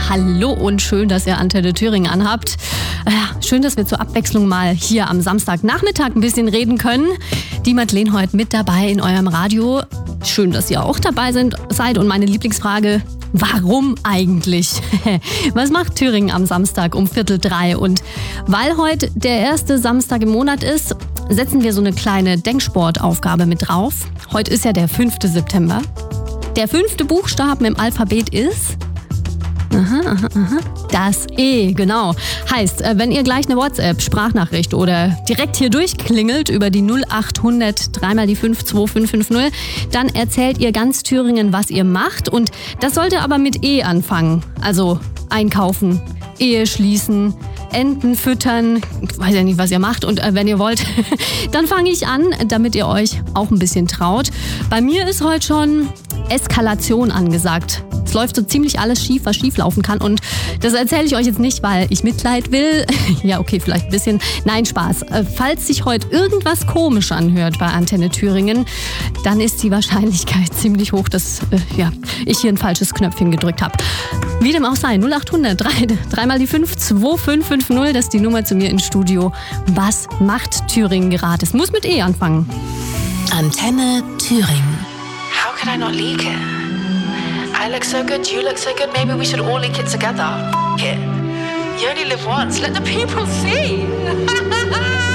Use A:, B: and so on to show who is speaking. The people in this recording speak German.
A: hallo und schön, dass ihr Antenne Thüringen anhabt. Schön, dass wir zur Abwechslung mal hier am Samstagnachmittag ein bisschen reden können. Die Madeleine heute mit dabei in eurem Radio. Schön, dass ihr auch dabei seid. Und meine Lieblingsfrage: Warum eigentlich? Was macht Thüringen am Samstag um 2:45? Und weil heute der erste Samstag im Monat ist, setzen wir so eine kleine Denksportaufgabe mit drauf. Heute ist ja der 5. September. Der 5. Buchstaben im Alphabet ist das E, genau. Heißt, wenn ihr gleich eine WhatsApp-Sprachnachricht oder direkt hier durchklingelt über die 0800 3 mal die 5 2550, dann erzählt ihr ganz Thüringen, was ihr macht. Und das sollte aber mit E anfangen. Also einkaufen, Ehe schließen, Enten füttern. Ich weiß ja nicht, was ihr macht. Und wenn ihr wollt, dann fange ich an, damit ihr euch auch ein bisschen traut. Bei mir ist heute schon Eskalation angesagt. Es läuft so ziemlich alles schief, was schief laufen kann. Und das erzähle ich euch jetzt nicht, weil ich Mitleid will. Ja, okay, vielleicht ein bisschen. Nein, Spaß. Falls sich heute irgendwas komisch anhört bei Antenne Thüringen, dann ist die Wahrscheinlichkeit ziemlich hoch, dass ich hier ein falsches Knöpfchen gedrückt habe. Wie dem auch sei, 0800 3 mal die 5 2550, das ist die Nummer zu mir ins Studio. Was macht Thüringen gerade? Es muss mit E anfangen.
B: Antenne Thüringen.
C: How could I not leak it? I look so good, you look so good, maybe we should all leak it together. F*** it. You only live once, let the people see.